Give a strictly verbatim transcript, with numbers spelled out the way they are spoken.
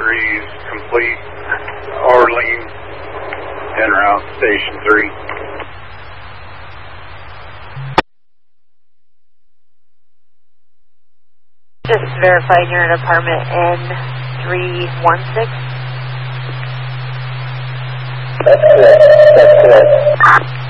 three is complete. Orleans, en route, Station three. Just verifying you're in apartment N three one six. That's correct. That's correct.